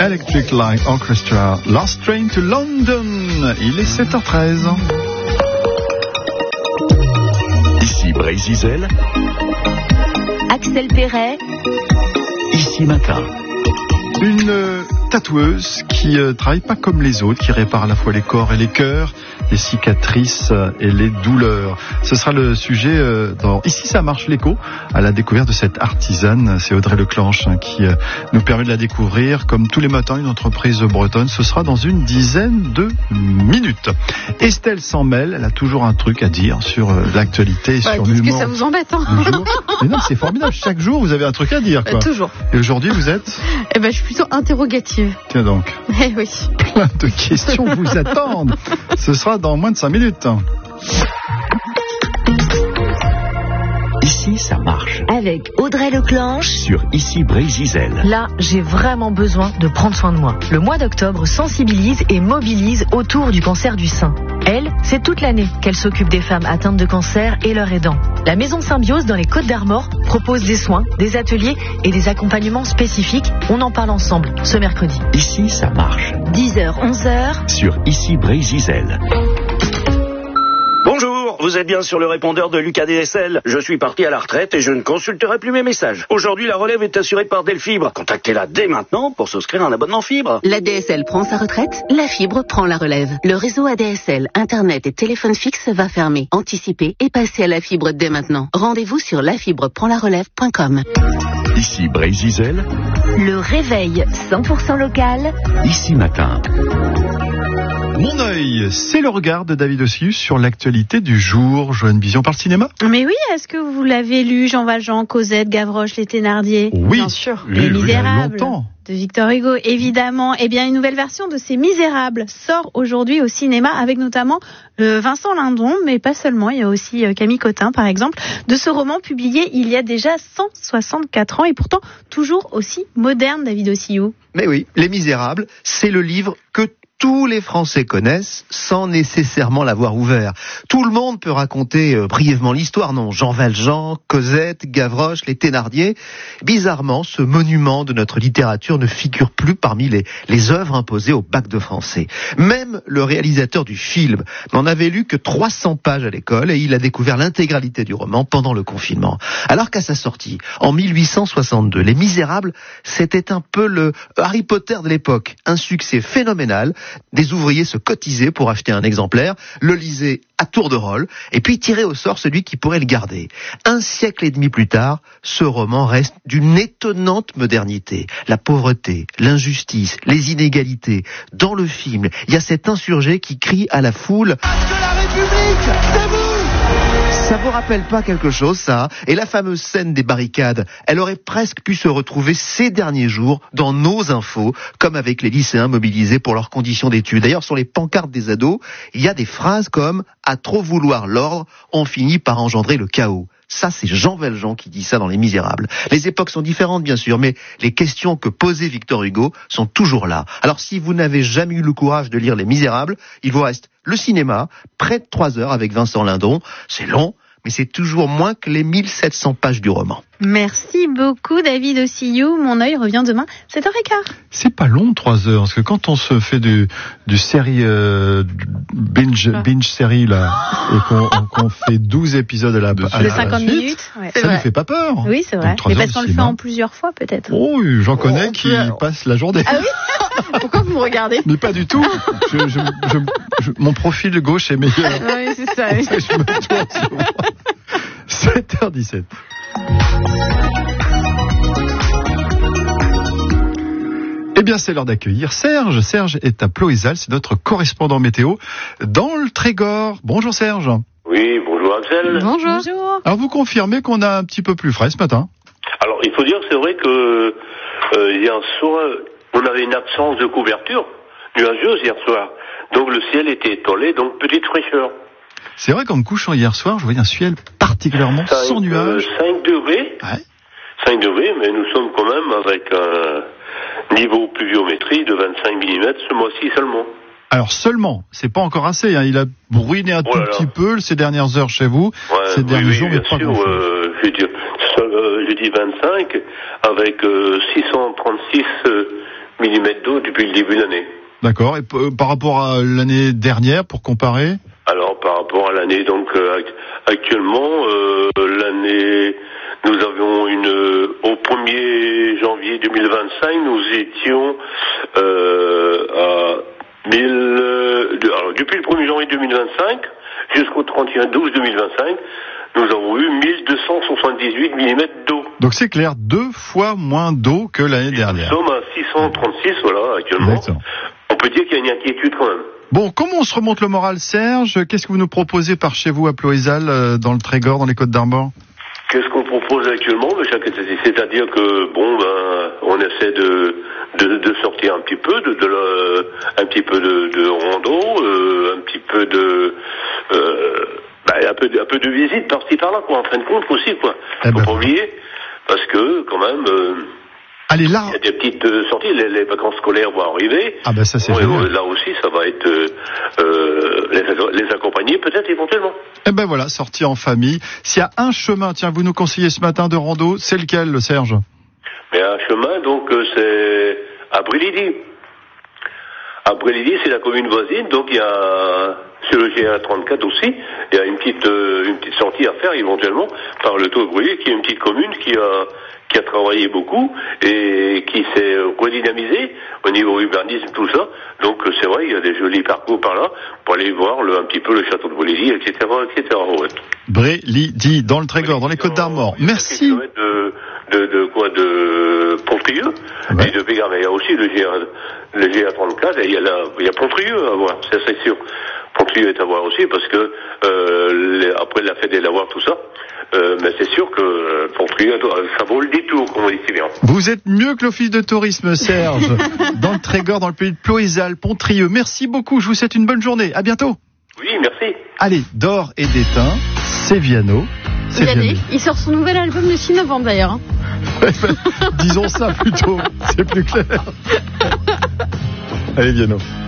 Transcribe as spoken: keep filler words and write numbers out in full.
Electric Light Orchestra, Last Train to London. Il est sept heures treize. Ici Brézizel. Axel Perret. Ici Matin. Une euh, tatoueuse qui euh, travaille pas comme les autres, qui répare à la fois les corps et les cœurs, les cicatrices et les douleurs. Ce sera le sujet euh, dans Ici ça marche l'écho, à la découverte de cette artisane. C'est Audrey Leclanche hein, qui euh, nous permet de la découvrir. Comme tous les matins, une entreprise bretonne. Ce sera dans une dizaine de minutes. Estelle s'en mêle, elle a toujours un truc à dire sur euh, l'actualité et bah, sur dites l'humour. que ça vous embête, hein. Mais non, c'est formidable. Chaque jour, vous avez un truc à dire, quoi. Euh, toujours. Et aujourd'hui, vous êtes Eh ben, je suis plutôt interrogative. Tiens donc. Eh oui. Plein de questions vous attendent. Ce sera dans moins de cinq minutes. Ici ça marche. Avec Audrey Leclanche. Sur Ici Brézizel. Là, j'ai vraiment besoin de prendre soin de moi. Le mois d'octobre sensibilise et mobilise autour du cancer du sein. Elle, c'est toute l'année qu'elle s'occupe des femmes atteintes de cancer et leurs aidants. La Maison Symbiose dans les Côtes d'Armor propose des soins, des ateliers et des accompagnements spécifiques. On en parle ensemble ce mercredi. Ici ça marche. dix heures, onze heures. Sur Ici Brézizel. Bonjour, vous êtes bien sur le répondeur de Lucas D S L. Je suis parti à la retraite et je ne consulterai plus mes messages. Aujourd'hui, la relève est assurée par Delfibre. Contactez-la dès maintenant pour souscrire un abonnement fibre. La D S L prend sa retraite, la fibre prend la relève. Le réseau A D S L, Internet et téléphone fixe va fermer. Anticipez et passez à la fibre dès maintenant. Rendez-vous sur la fibre prend la relève point com. Ici Brézizel. Le réveil cent pour cent local. Ici Matin. Mon œil, c'est le regard de David Ossius sur l'actualité du jour. Joanne Vision par le cinéma. Mais oui, est-ce que vous l'avez lu, Jean Valjean, Cosette, Gavroche, les Thénardier? Oui, bien sûr. lu, Les Misérables. il y a longtemps. De Victor Hugo, évidemment. Eh bien, une nouvelle version de Ces Misérables sort aujourd'hui au cinéma avec notamment euh, Vincent Lindon, mais pas seulement. Il y a aussi euh, Camille Cotin, par exemple, de ce roman publié il y a déjà cent soixante-quatre ans et pourtant toujours aussi moderne, David Ossiou. Mais oui, Les Misérables, c'est le livre que tous les Français connaissent sans nécessairement l'avoir ouvert. Tout le monde peut raconter euh, brièvement l'histoire, non? Jean Valjean, Cosette, Gavroche, les Thénardier. Bizarrement, ce monument de notre littérature ne figure plus parmi les, les œuvres imposées au bac de français. Même le réalisateur du film n'en avait lu que trois cents pages à l'école et il a découvert l'intégralité du roman pendant le confinement. Alors qu'à sa sortie, en mille huit cent soixante-deux, Les Misérables, c'était un peu le Harry Potter de l'époque. Un succès phénoménal. Des ouvriers se cotisaient pour acheter un exemplaire, le lisaient à tour de rôle, et puis tiraient au sort celui qui pourrait le garder. Un siècle et demi plus tard, ce roman reste d'une étonnante modernité. La pauvreté, l'injustice, les inégalités. Dans le film, il y a cet insurgé qui crie à la foule « De la République, c'est vous !» Ça vous rappelle pas quelque chose, ça? Et la fameuse scène des barricades, elle aurait presque pu se retrouver ces derniers jours dans nos infos, comme avec les lycéens mobilisés pour leurs conditions d'études. D'ailleurs, sur les pancartes des ados, il y a des phrases comme « À trop vouloir l'ordre, on finit par engendrer le chaos ». Ça, c'est Jean Valjean qui dit ça dans Les Misérables. Les époques sont différentes, bien sûr, mais les questions que posait Victor Hugo sont toujours là. Alors, si vous n'avez jamais eu le courage de lire Les Misérables, il vous reste le cinéma, près de trois heures avec Vincent Lindon. C'est long, mais c'est toujours moins que les mille sept cents pages du roman. Merci beaucoup, David Ossiou. Mon œil revient demain, sept heures quinze. C'est pas long, trois heures, parce que quand on se fait du, du série, euh, binge, binge série, là, et qu'on, qu'on fait douze épisodes à la, de, à la cinquante suite, minutes, ouais. ça ne fait pas peur. Oui, c'est vrai. Mais parce qu'on le fait en plusieurs fois, peut-être. Oh, j'en connais oh, qui peut... passent la journée. Ah oui? Pourquoi vous me regardez? Mais pas du tout. Je, je, je, je, mon profil gauche est meilleur. Oui, c'est ça. Oui. Je me tourne sur moi. sept heures dix-sept. Eh bien, c'est l'heure d'accueillir Serge. Serge est à Ploëzal, c'est notre correspondant météo dans le Trégor. Bonjour Serge. Oui, bonjour Axel. Bonjour. Bonjour. Alors, vous confirmez qu'on a un petit peu plus frais ce matin? Alors, il faut dire, c'est vrai que euh, hier soir, on avait une absence de couverture nuageuse hier soir. Donc, le ciel était étoilé, donc petite fraîcheur. C'est vrai qu'en me couchant hier soir, je voyais un ciel particulièrement cinq, sans nuages. Euh, cinq degrés. Ouais. cinq degrés, mais nous sommes quand même avec un niveau pluviométrie de vingt-cinq millimètres ce mois-ci seulement. Alors seulement, c'est pas encore assez, hein. Il a bruiné un oh tout petit peu ces dernières heures chez vous, ouais, ces oui, derniers oui, jours, mais pas grand-chose. Euh, je dis, euh, je dis vingt-cinq avec euh, six cent trente-six euh, millimètres d'eau depuis le début de l'année. D'accord. Et p- par rapport à l'année dernière, pour comparer? Alors par rapport à l'année, donc euh, actuellement, euh, l'année, nous avions une, euh, au premier janvier deux mille vingt-cinq, nous étions euh, à mille, euh, de, alors, depuis le premier janvier deux mille vingt-cinq jusqu'au trente et un douze deux mille vingt-cinq, nous avons eu mille deux cent soixante-dix-huit millimètres d'eau. Donc c'est clair, deux fois moins d'eau que l'année dernière. Nous sommes à six cent trente-six, voilà, actuellement. Exactement. On peut dire qu'il y a une inquiétude quand même. Bon, comment on se remonte le moral, Serge? Qu'est-ce que vous nous proposez par chez vous à Ploëzal, euh, dans le Trégor, dans les Côtes d'Armor? Qu'est-ce qu'on propose actuellement? C'est-à-dire que bon, ben, on essaie de de, de sortir un petit peu, de, de la, un petit peu de, de rando, euh, un petit peu de euh, ben, un peu de, un peu de visite par-ci par-là, quoi. En fin de compte aussi, quoi. Eh Faut ben, pas oublier, parce que quand même. Euh, Allez, là. Il y a des petites euh, sorties, les, les vacances scolaires vont arriver. Ah ben ça c'est Ouais, génial. ouais, là aussi, ça va être euh, euh, les, les accompagner, peut-être éventuellement. Eh ben voilà, sortie en famille. S'il y a un chemin, tiens, vous nous conseillez ce matin de rando, c'est lequel, Serge? Mais un chemin, donc, euh, c'est à Brilidi. À Brilidi, c'est la commune voisine, donc il y a, sur le G A trente-quatre aussi, il y a une petite, euh, une petite sortie à faire éventuellement par le Taux de Brilidi, qui est une petite commune qui a, qui a travaillé beaucoup et qui s'est redynamisée au niveau urbanisme, tout ça. Donc c'est vrai, il y a des jolis parcours par là pour aller voir le, un petit peu le château de Brilidi, et cetera, et cetera. Ouais. Brilidi, dans le Trégor, dans les Côtes d'Armor. Merci. De, de, de quoi, de Pontrieux, ouais. Et de Pégard, mais il y a aussi le G A, le G A trente-quatre, et il y a la, il y a Pontrieux à voir, c'est, c'est sûr. Pontrieux est à voir aussi parce que euh, les, après la fête des lavoirs, tout ça. Euh, mais c'est sûr que euh, Pontrieux, ça vaut le détour, comme on dit si bien. Vous êtes mieux que l'office de tourisme, Serge, dans le Trégor, dans le pays de Ploëzal, Pontrieux. Merci beaucoup, je vous souhaite une bonne journée. À bientôt. Oui, merci. Allez, d'or et d'étain, c'est Viano. C'est Vianney. Il sort son nouvel album le six novembre d'ailleurs. Hein. Ouais, ben, disons ça plutôt, c'est plus clair. Allez, Viano.